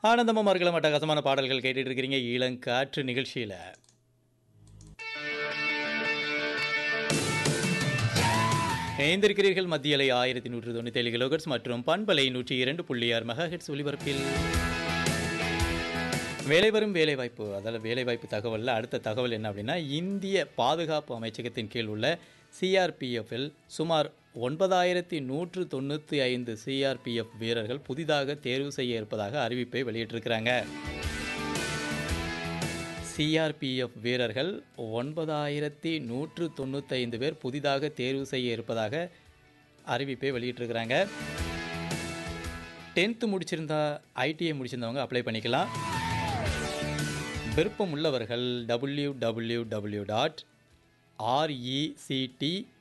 ஆனந்தமும் மறுக்கலாம் அட்டகாசமான பாடல்கள் கேட்டுட்டு இருக்கிறீங்க இளங்காற்று நிகழ்ச்சியில். இணைந்திருக்கிறீர்கள் மத்தியலை 1197 கிலோஹெர்ட்ஸ் மற்றும் பண்பலை 102.6 மெகாஹெர்ட்ஸ் ஒலிபரப்பில். வேலைவரும் வேலைவாய்ப்பு, அதாவது வேலைவாய்ப்பு தகவலில் அடுத்த தகவல் என்ன அப்படின்னா, இந்திய பாதுகாப்பு அமைச்சகத்தின் கீழ் உள்ள சிஆர்பிஎஃப்பில் சுமார் 9195 சிஆர்பிஎஃப் வீரர்கள் புதிதாக தேர்வு செய்ய இருப்பதாக அறிவிப்பை வெளியிட்டிருக்கிறாங்க. சிஆர்பிஎஃப் வீரர்கள் 9195 பேர் புதிதாக தேர்வு செய்ய இருப்பதாக அறிவிப்பை வெளியிட்டிருக்கிறாங்க. 10th முடிச்சிருந்தா, ஐடிஐ முடிச்சிருந்தவங்க அப்ளை பண்ணிக்கலாம். விருப்பம் உள்ளவர்கள் www.rectmil